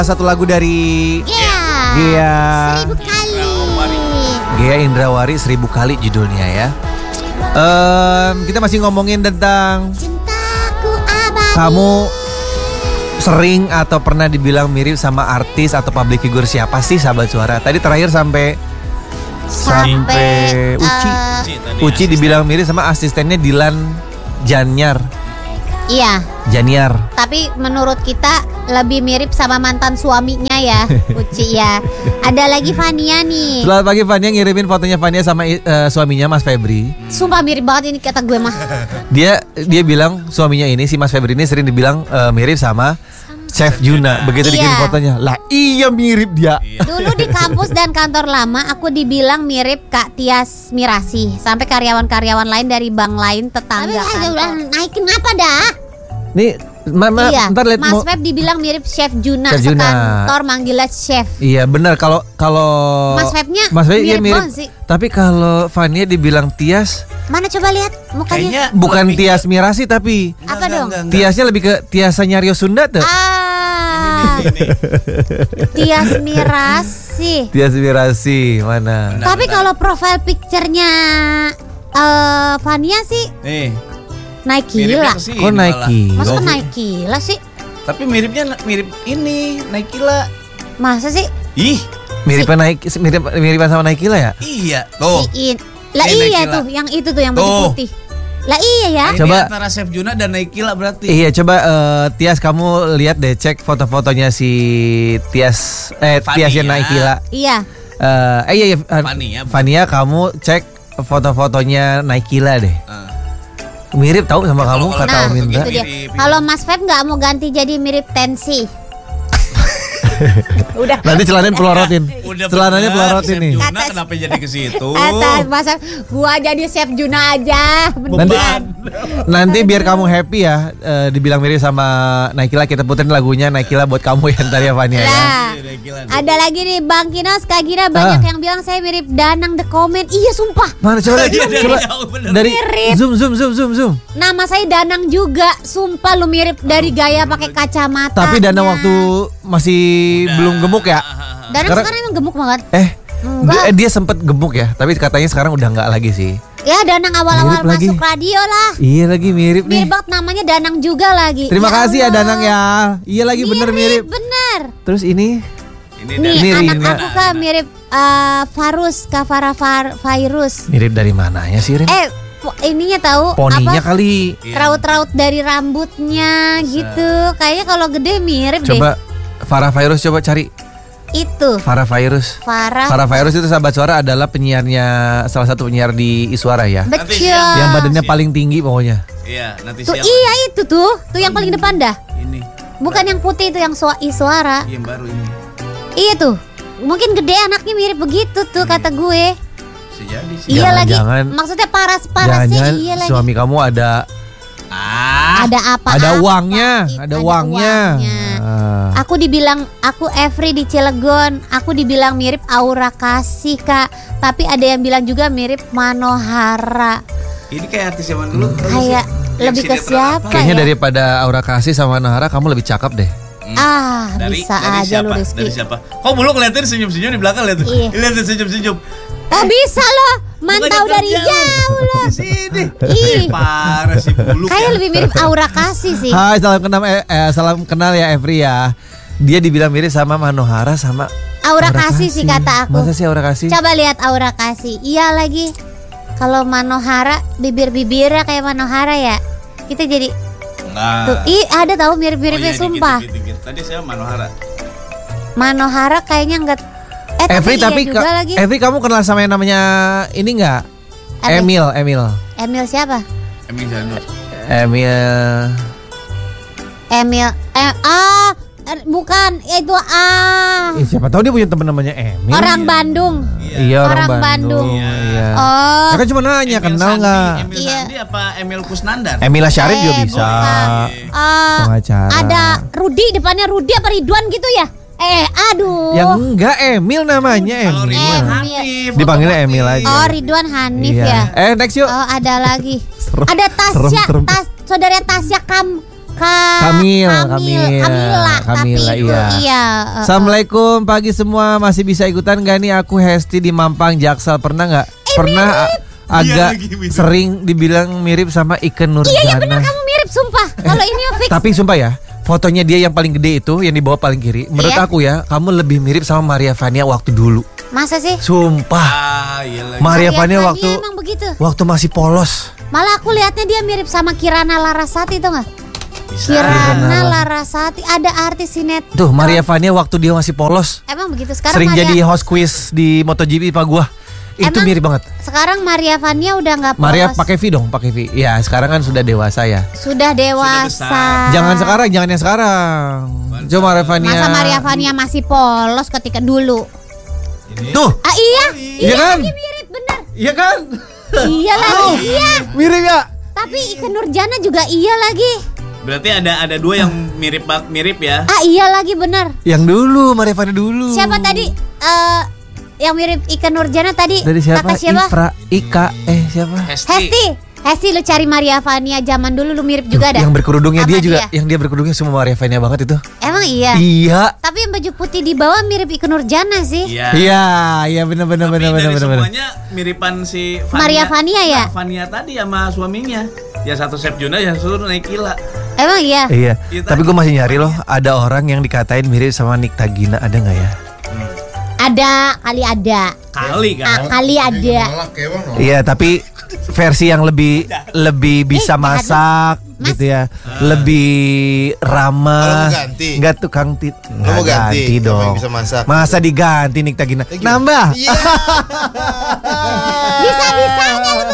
Satu lagu dari Ghea Seribu Kali. Ghea Indrawari, 1000 kali judulnya ya. Kita masih ngomongin tentang Cintaku abadi. kamu sering atau pernah dibilang mirip sama artis atau public figure siapa sih sahabat suara? Tadi terakhir sampai Uci dibilang mirip sama asistennya Dilan Janiar. Iya. Janiar. Tapi menurut kita lebih mirip sama mantan suaminya ya, Uci ya. Ada lagi Fania nih. Selamat pagi Fania, ngirimin fotonya Fania sama suaminya Mas Febri. Sumpah mirip banget ini kata gue mah. Dia bilang suaminya ini, si Mas Febri ini sering dibilang mirip sama Chef Juna. Begitu dikirim fotonya, lah iya mirip dia. Dulu di kampus dan kantor lama aku dibilang mirip Kak Tias Mirasih. Sampai karyawan-karyawan lain dari bank lain tetangga. Tapi udah naikin apa dah? Nih, ntar lihat Mas Feb dibilang mirip Chef Juna. Chef Juna. Sekantor manggilnya Chef. Iya benar, kalau Mas Febnya mirip banget sih. Tapi kalau Fania dibilang Tias, mana coba lihat mukanya? bukan Tias Mirasih tapi apa dong? Tiasnya lebih ke Tiasanya Rio Sunda tuh. Ini. Tias Mirasih. Tias Mirasih mana? Tapi kalau profile picture-nya Fania sih Nike lah. Kok Nike? Masa Nike lah sih? Tapi miripnya mirip ini Nike lah. Masa sih? Ih, Miripan sama Nike lah ya? iya. Tuh. Lah Ini iya Nike tuh, lah. yang itu tuh yang baju Tuh. putih. Lah iya ya. Ini Coba. antara Chef Juna dan Nike lah berarti. Iya, coba Tias kamu lihat deh, cek foto-fotonya si Tias Tiasnya Nike lah. Iya. Fania kamu cek foto-fotonya Nike lah deh. Mirip tahu sama kamu Kalau- kata Nah, Om Indra. itu dia. Mirip. Kalau Mas Feb nggak mau ganti jadi mirip Tensi. Udah. Nanti celananya pelorotin. Udah Celananya bener, pelorotin Chef nih. Juna Kata- kenapa jadi ke situ? Mas Feb, gua jadi Chef Juna aja. Nanti nanti biar kamu happy ya, dibilang mirip sama Nike lah, kita puterin lagunya Nike lah buat kamu ya ntar ya Fania ya. Nah, ada lagi nih Bang Kinos, Kak Gina banyak yang bilang saya mirip Danang The Comment. Iya sumpah. Mana coba lihat, Iya, coba jauh bener. dari Mirip. zoom. Nama saya Danang juga. Sumpah lu mirip dari gaya pakai kacamata. Tapi Danang waktu masih belum gemuk ya. Danang sekarang emang gemuk banget. Enggak. Dia sempet gemuk ya, tapi katanya sekarang udah nggak lagi sih. Ya Danang awal-awal Mirip lagi. masuk radio lah. Iya lagi mirip nih. Mirip banget namanya Danang juga lagi. Terima kasih ya Allah. Danang ya. Iya lagi bener mirip. Bener. Terus ini Ini Nih Ini anak Rina. aku kan mirip Farus, Kafara Virus. mirip dari mananya sih Rin? Ininya tahu Poninya apa? kali. Raut-raut dari rambutnya gitu. Kayaknya kalau gede mirip Coba Farah Virus, coba cari deh. Itu Farah Virus. Farah. Farah Virus itu sahabat suara adalah penyiarnya, salah satu penyiar di Iswara ya. Nanti Betul. siang. Yang badannya paling tinggi pokoknya. Iya, nanti Tuh siang. iya itu tuh yang paling depan dah. Ini. Bukan yang putih itu yang Iswara. Yang baru ini. Iya tuh. Mungkin gede anaknya mirip begitu tuh kata gue. Sejadi sih. Iya lagi. Jangan-jangan- Maksudnya paras-parasnya Jangan-jangan iya lagi. suami kamu ada Ada apa? ada uangnya, ada uangnya. Aku dibilang aku Every di Cilegon. Aku dibilang mirip Aura Kasih Kak. Tapi ada yang bilang juga mirip Manohara. Ini kayak artis zaman dulu. Kayak lebih ke siapa Kayaknya ya? daripada Aura Kasih sama Nahara kamu lebih cakep deh. Bisa aja lu Rizky. Dari siapa? Kok mulu ngeliatin senyum-senyum di belakang lihat tuh. Iya. Lihat senyum-senyum. Oh bisa loh. Mantau dari jauh loh. Di sini. Ih. Parah sih bulu. Kayak lebih mirip Aura Kasih sih. Hai, salam kenal ya Evri ya. Dia dibilang mirip sama Manohara sama Aura Kasih sih kata aku. Masa sih Aura Kasih? Coba lihat Aura Kasih. Iya lagi. Kalau Manohara bibir-bibirnya kayak Manohara ya. Kita jadi tuh, ada tahu mirip-miripnya sumpah. Dikit. Tadi saya Manohara. Manohara kayaknya enggak. Evri iya tapi juga lagi. Evri kamu kenal sama yang namanya ini enggak? Apa? Emil. Emil siapa? Emil Janur. Bukan itu Siapa tahu dia punya teman namanya Emil. orang Bandung. Iya, orang Bandung. Iya. Oh, Ya kan cuma nanya Emil kenal Sandi. nggak? Emil Iya. Sandi apa Emil Kusnandar? Emila Syarif juga bisa. bukan. Pengacara. Ada Rudi depannya Rudi apa Ridwan gitu ya? Aduh. Yang enggak Emil namanya Kalau Emil. Ridwan Emil. Hanif. Dipanggilnya Emil aja. Oh, Ridwan Hanif Iya. ya. Next yuk. Oh, ada lagi. Serem, Ada Tasya, serem. saudara Tasya Kamila, Kamila, tapi iya. iya. Assalamualaikum pagi semua, masih bisa ikutan gak nih? Aku Hesti di Mampang Jaksel, pernah nggak? Pernah agak Iya, lagi, sering dibilang mirip sama Ikke Nurjana. Iya benar, kamu mirip sumpah. Kalau ini fix. Tapi sumpah ya, fotonya dia yang paling gede itu, yang di bawah paling kiri. Menurut Iya. aku ya, kamu lebih mirip sama Maria Vania waktu dulu. Masa sih? Sumpah. Iya lagi. Maria Vania Vania waktu emang begitu. waktu masih polos. Malah aku lihatnya dia mirip sama Kirana Larasati, tau nggak? Bisa. Kirana Larasati, ada artis sinetron. Tuh Maria Vania waktu dia masih polos. Emang begitu sekarang Sering Maria, jadi host quiz di MotoGP Pak gua. Itu Emang? mirip banget. sekarang Maria Vania udah nggak polos. Maria pakai V dong, pakai V. Ya, sekarang kan sudah dewasa ya. Sudah dewasa. besar. Jangan sekarang, jangan yang sekarang. Coba Maria Vania. Masa Maria Vania masih polos ketika dulu? Tuh, Ah iya, Iya kan? lagi mirip bener. iya kan? Iya lagi, iya. Mirip ya? Tapi Ikke Nurjana juga iya lagi. Berarti ada dua yang mirip ya. Ah iya lagi bener. Yang dulu, Maria Vania dulu. Siapa tadi? Yang mirip Ikke Nurjana tadi? Dari siapa? Kata siapa? Ifra, Ika, siapa? Hesti lu cari Maria Vania zaman dulu lu mirip juga dah. Yang berkerudungnya Sama dia juga, yang dia berkerudungnya semua Maria Vania banget itu. Emang iya. Iya. Tapi yang baju putih di bawah mirip Ikke Nurjana sih. Iya. Iya, benar. Tapi dari semuanya miripan si Maria Vania ya? Vania tadi sama suaminya. Ya satu Chef Juna, yang satu naik gila. Emang iya. Iya. Iya, Tapi gue masih nyari loh, ada orang yang dikatain mirip sama Nikta Gina, ada nggak ya? Ada, kali ada. Kali kan. Kali ada. Iya, tapi versi yang lebih bisa jahat masak Mas. gitu ya. Lebih ramah. Kalau mau ganti? Enggak tukang tit. Lo mau ganti? Siapa dong. yang bisa masak? Masa diganti Nikta Gina? Gimana? Nambah. Iya. Bisa-bisanya lu